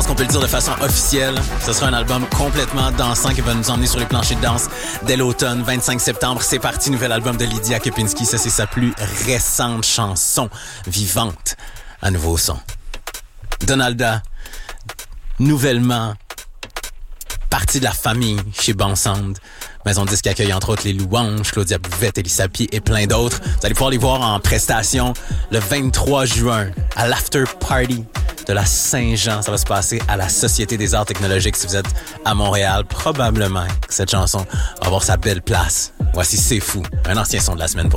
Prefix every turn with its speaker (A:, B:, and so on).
A: pense qu'on peut le dire de façon officielle. Ce sera un album complètement dansant qui va nous emmener sur les planchers de danse dès l'automne. 25 septembre, c'est parti. Nouvel album de Lydia Kepinski. Ça, c'est sa plus récente chanson vivante à nouveau son. Donalda, nouvellement partie de la famille chez Bon Sound. Maison de disque accueille entre autres les Louanges, Claudia Bouvette, Elie Sapier et plein d'autres. Vous allez pouvoir les voir en prestation le 23 juin à l'After Party de la Saint-Jean. Ça va se passer à la Société des Arts Technologiques si vous êtes à Montréal. Probablement que cette chanson va avoir sa belle place. Voici C'est Fou, un ancien son de la semaine pour